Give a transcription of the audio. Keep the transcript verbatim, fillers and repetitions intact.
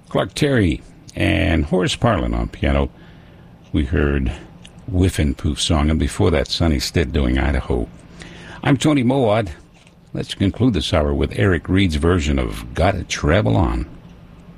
Clark Terry and Horace Parlan on piano. We heard Whiffin' Poof Song, and before that, Sonny Stitt doing Idaho. I'm Tony Mowat. Let's conclude this hour with Eric Reed's version of Gotta Travel On.